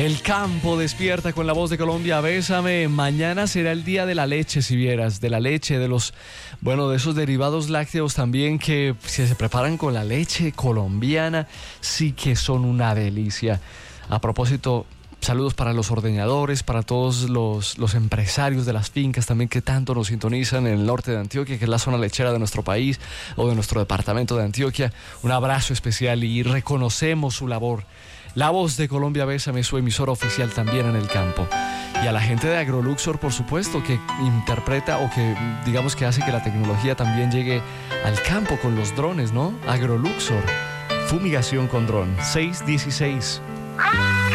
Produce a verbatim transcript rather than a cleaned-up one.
El campo despierta con la voz de Colombia, bésame. Mañana será el día de la leche, si vieras, de la leche, de los, bueno, de esos derivados lácteos también que si se preparan con la leche colombiana, sí que son una delicia. A propósito, saludos para los ordeñadores, para todos los, los empresarios de las fincas también que tanto nos sintonizan en el norte de Antioquia, que es la zona lechera de nuestro país o de nuestro departamento de Antioquia. Un abrazo especial y reconocemos su labor. La voz de Colombia, bésame, su emisora oficial también en el campo. Y a la gente de AgroLuxor, por supuesto, que interpreta o que digamos que hace que la tecnología también llegue al campo con los drones, ¿no? AgroLuxor, fumigación con dron, seis dieciséis.